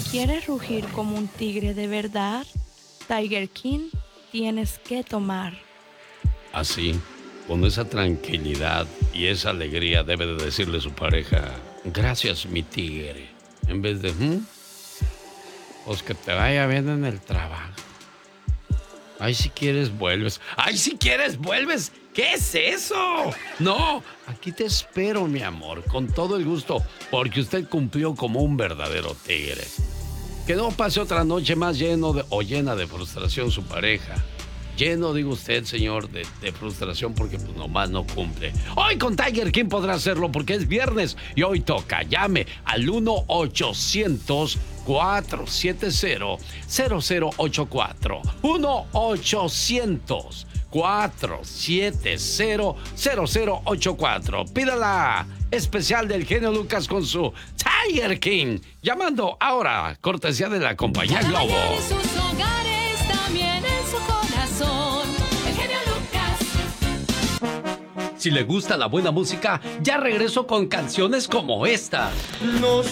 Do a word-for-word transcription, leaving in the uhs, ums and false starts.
quieres rugir como un tigre de verdad, Tiger King, tienes que tomar. Así, con esa tranquilidad y esa alegría debe de decirle su pareja, gracias mi tigre, en vez de, ¿Mm? Pues que te vaya bien en el trabajo. Ay, si quieres vuelves. Ay, si quieres vuelves. ¿Qué es eso? No, aquí te espero, mi amor, con todo el gusto, porque usted cumplió como un verdadero tigre. Que no pase otra noche más lleno de, o llena de frustración su pareja. Lleno, digo usted, señor, de, de frustración porque pues nomás no cumple. Hoy con Tiger King podrá hacerlo porque es viernes y hoy toca. Llame al uno ochocientos, cuatro siete cero, cero cero ocho cuatro. uno ochocientos, cuatro siete cero, cero cero ocho cuatro. Pídala especial del genio Lucas con su Tiger King. Llamando ahora, cortesía de la compañía Globo. Si le gusta la buena música, ya regreso con canciones como esta. No